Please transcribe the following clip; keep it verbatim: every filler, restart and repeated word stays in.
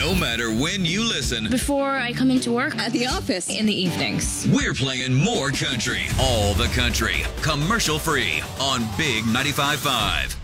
No matter when you listen, Before I come into work, At the office. in the evenings. we're playing more country. All the country, commercial free on Big ninety-five point five.